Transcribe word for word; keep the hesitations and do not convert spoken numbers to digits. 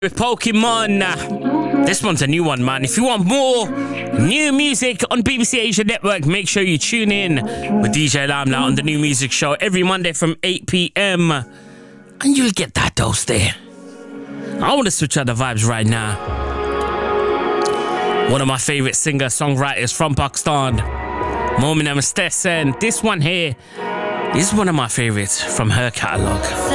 With Pokemon. This one's a new one, man. If you want more new music on B B C Asia Network, make sure you tune in with D J Lamla on the New Music Show every Monday from eight p.m. and you'll get that dose there. I want to switch out the vibes right now. One of my favorite singer-songwriters from Pakistan, Momin Amistesen. This one here is one of my favorites from her catalogue.